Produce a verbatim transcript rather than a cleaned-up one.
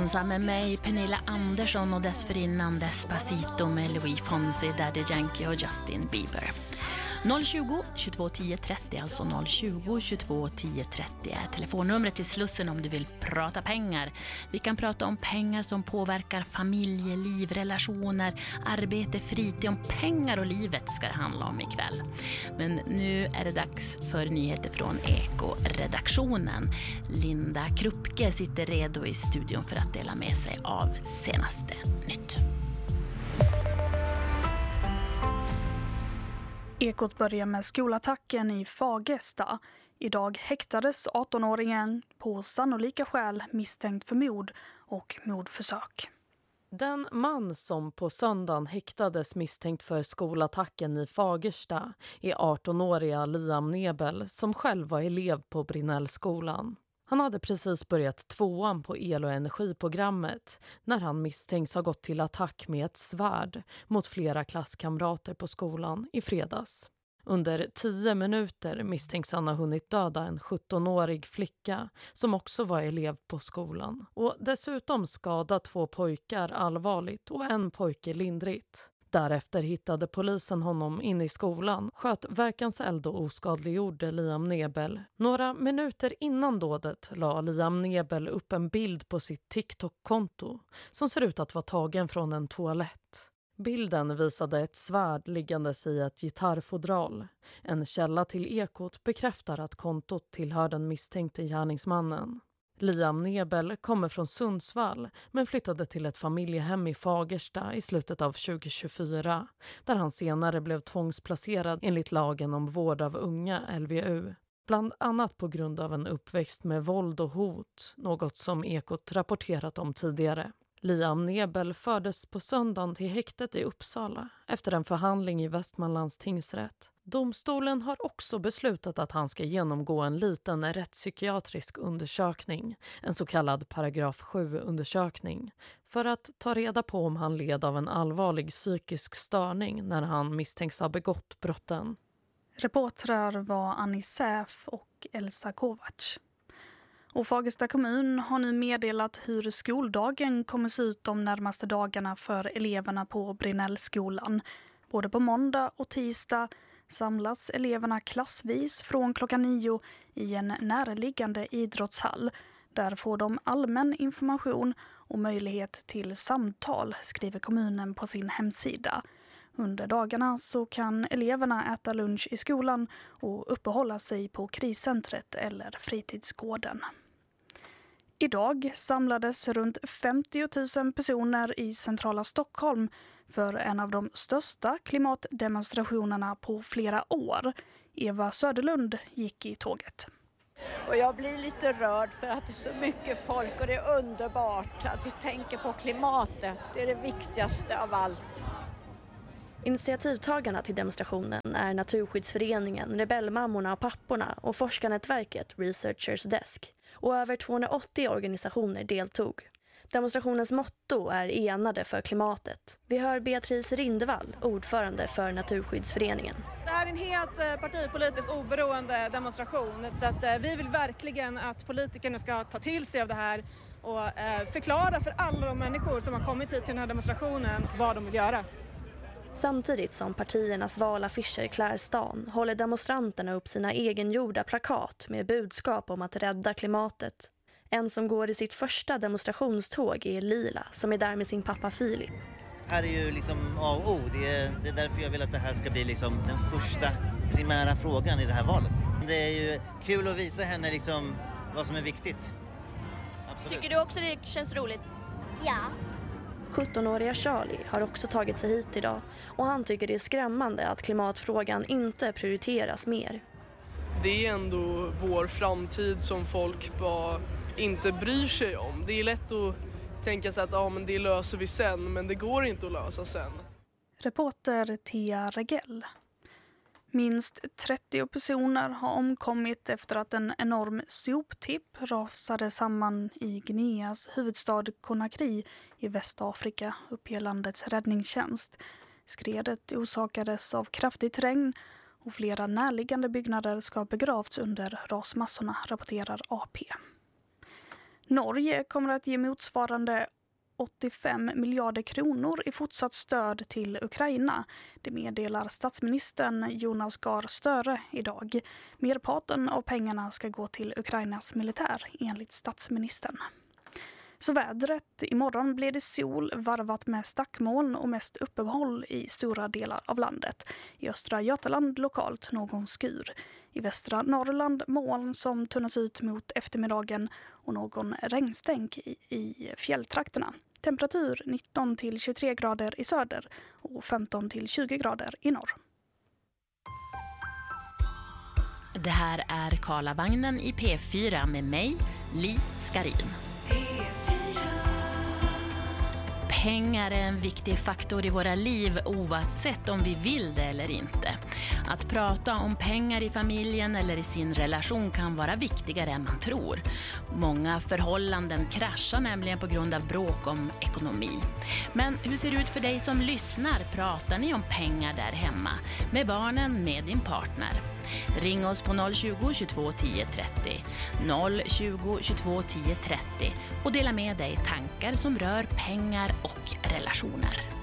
ensam med mig, Pernilla Andersson, och dessförinnan Despacito med Louis Fonsi, Daddy Yankee och Justin Bieber. noll tjugo, tjugotvå tio trettio, alltså noll tjugo, tjugotvå tio trettio är telefonnumret till Slussen om du vill prata pengar. Vi kan prata om pengar som påverkar familjeliv, relationer, arbete, fritid. Om pengar och livet ska det handla om ikväll. Men nu är det dags för nyheter från Eko-redaktionen. Linda Kruppke sitter redo i studion för att dela med sig av senaste nytt. Ekot börjar med skolattacken i Fagersta. Idag häktades arton-åringen på sannolika skäl misstänkt för mord och mordförsök. Den man som på söndagen häktades misstänkt för skolattacken i Fagersta är arton-åriga Liam Nebel som själv var elev på Brinnellskolan. Han hade precis börjat tvåan på el- och energiprogrammet när han misstänks ha gått till attack med ett svärd mot flera klasskamrater på skolan i fredags. Under tio minuter misstänks han ha hunnit döda en sjutton-årig flicka som också var elev på skolan. Och dessutom skada två pojkar allvarligt och en pojke lindrigt. Därefter hittade polisen honom in i skolan, sköt verkanseld och oskadliggjorde Liam Nebel. Några minuter innan dådet la Liam Nebel upp en bild på sitt TikTok-konto som ser ut att vara tagen från en toalett. Bilden visade ett svärd liggandes i ett gitarrfodral. En källa till Ekot bekräftar att kontot tillhör den misstänkte gärningsmannen. Liam Nebel kommer från Sundsvall men flyttade till ett familjehem i Fagersta i slutet av tjugo tjugofyra där han senare blev tvångsplacerad enligt lagen om vård av unga L V U. Bland annat på grund av en uppväxt med våld och hot, något som Ekot rapporterat om tidigare. Liam Nebel fördes på söndagen till häktet i Uppsala efter en förhandling i Västmanlands tingsrätt. Domstolen har också beslutat att han ska genomgå en liten rättspsykiatrisk undersökning, en så kallad paragraf sju-undersökning, för att ta reda på om han led av en allvarlig psykisk störning när han misstänks ha begått brotten. Reportrar var Annie Säf och Elsa Kovacs. Och Fagersta kommun har nu meddelat hur skoldagen kommer se ut de närmaste dagarna för eleverna på Brinnellskolan. Både på måndag och tisdag samlas eleverna klassvis från klockan nio i en närliggande idrottshall. Där får de allmän information och möjlighet till samtal, skriver kommunen på sin hemsida. Under dagarna så kan eleverna äta lunch i skolan och uppehålla sig på kriscentret eller fritidsgården. Idag samlades runt femtio tusen personer i centrala Stockholm för en av de största klimatdemonstrationerna på flera år. Eva Söderlund gick i tåget. Och jag blir lite rörd för att det är så mycket folk och det är underbart att vi tänker på klimatet. Det är det viktigaste av allt. Initiativtagarna till demonstrationen är Naturskyddsföreningen, Rebellmammorna och papporna och forskarnätverket Researchers Desk. Och över tvåhundraåttio organisationer deltog. Demonstrationens motto är enade för klimatet. Vi hör Beatrice Rindevall, ordförande för Naturskyddsföreningen. Det här är en helt partipolitiskt oberoende demonstration. Så att vi vill verkligen att politikerna ska ta till sig av det här och förklara för alla de människor som har kommit hit till den här demonstrationen vad de vill göra. Samtidigt som partiernas valaffischer klär stan håller demonstranterna upp sina egengjorda plakat med budskap om att rädda klimatet. En som går i sitt första demonstrationståg är Lila, som är där med sin pappa Filip. Här är ju liksom A och O. Det är, det är därför jag vill att det här ska bli liksom den första primära frågan i det här valet. Det är ju kul att visa henne liksom vad som är viktigt. Absolut. Tycker du också det känns roligt? Ja. sjutton-åriga Charlie har också tagit sig hit idag och han tycker det är skrämmande att klimatfrågan inte prioriteras mer. Det är ändå vår framtid som folk bara inte bryr sig om. Det är lätt att tänka sig att ja, men det löser vi sen, men det går inte att lösa sen. Reporter Thea Regell. Minst trettio personer har omkommit efter att en enorm soptipp rasade samman i Guineas huvudstad Conakry i Västafrika, uppger landets räddningstjänst. Skredet orsakades av kraftigt regn och flera närliggande byggnader ska begravts under rasmassorna, rapporterar A P. Norge kommer att ge motsvarande åttiofem miljarder kronor i fortsatt stöd till Ukraina. Det meddelar statsministern Jonas Gahr Støre idag. Merparten av pengarna ska gå till Ukrainas militär, enligt statsministern. Så vädret, imorgon blir det sol varvat med stackmoln och mest uppehåll i stora delar av landet. I östra Götaland lokalt någon skur. I västra Norrland moln som tunnas ut mot eftermiddagen och någon regnstänk i, i fjälltrakterna. Temperatur nitton till tjugotre grader i söder och femton till tjugo grader i norr. Det här är Karlavagnen i P fyra med mig, Li Skarin. Pengar är en viktig faktor i våra liv oavsett om vi vill det eller inte. Att prata om pengar i familjen eller i sin relation kan vara viktigare än man tror. Många förhållanden kraschar nämligen på grund av bråk om ekonomi. Men hur ser det ut för dig som lyssnar? Pratar ni om pengar där hemma? Med barnen, med din partner? Ring oss på noll tjugo, tjugotvå, tio, trettio, noll tjugo, tjugotvå, tio, trettio och dela med dig tankar som rör pengar och relationer.